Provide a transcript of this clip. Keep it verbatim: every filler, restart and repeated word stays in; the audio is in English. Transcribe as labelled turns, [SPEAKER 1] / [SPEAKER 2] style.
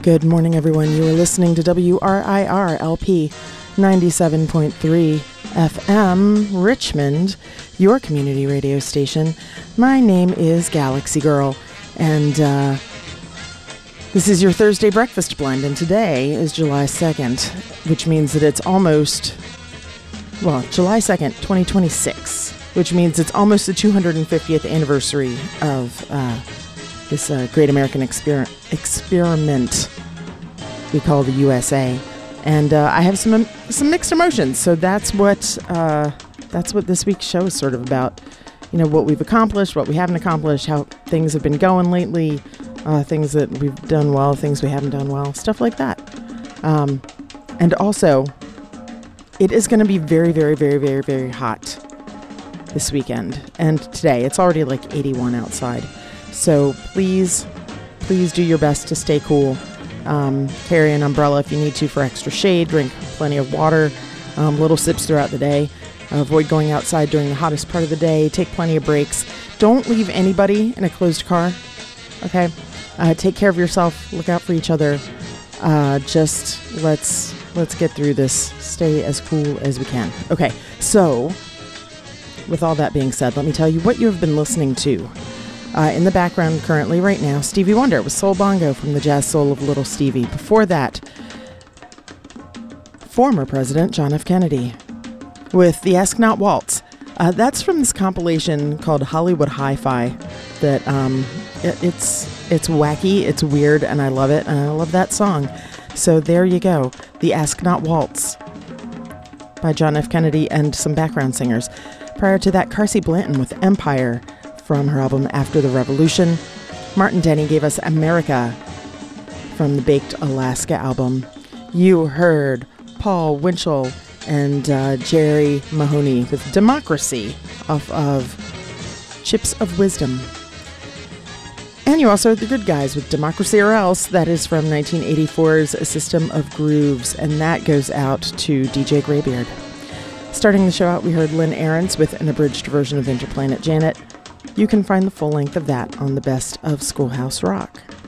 [SPEAKER 1] Good morning, everyone. You are listening to W R I R L P ninety-seven point three F M, Richmond, your community radio station. My name is Galaxy Girl, and uh, this is your Thursday breakfast blend, and today is July second, which means that it's almost, well, July second, twenty twenty-six, which means it's almost the two hundred fiftieth anniversary of uh, this uh, great American exper- experiment we call the U S A. And uh, I have some um, some mixed emotions, so that's what uh, that's what this week's show is sort of about. You know, what we've accomplished, what we haven't accomplished, how things have been going lately, uh, things that we've done well, things we haven't done well, stuff like that. Um, and also, it is going to be very, very, very, very, very hot this weekend. And today, it's already like eighty-one outside. So please, please do your best to stay cool. Um, carry an umbrella if you need to for extra shade. Drink plenty of water, um, little sips throughout the day. Uh, avoid going outside during the hottest part of the day. Take plenty of breaks. Don't leave anybody in a closed car. Okay? Uh, take care of yourself. Look out for each other. Uh, just let's let's get through this. Stay as cool as we can. Okay, so with all that being said, let me tell you what you have been listening to. Uh, in the background currently right now, Stevie Wonder with Soul Bongo from the Jazz Soul of Little Stevie. Before that, former President John F. Kennedy with the Ask Not Waltz. Uh, that's from this compilation called Hollywood Hi-Fi that um, it, it's it's wacky, it's weird, and I love it, and I love that song. So there you go, the Ask Not Waltz by John F. Kennedy and some background singers. Prior to that, Carsey Blanton with Empire from her album After the Revolution. Martin Denny gave us America from the Baked Alaska album. You heard Paul Winchell and uh, Jerry Mahoney with Democracy off of Chips of Wisdom. And you also heard The Good Guys with Democracy or Else. That is from nineteen eighty-four's A System of Grooves, and that goes out to D J Graybeard. Starting the show out, we heard Lynn Ahrens with an abridged version of Interplanet Janet. You can find the full length of that on the Best of Schoolhouse Rock.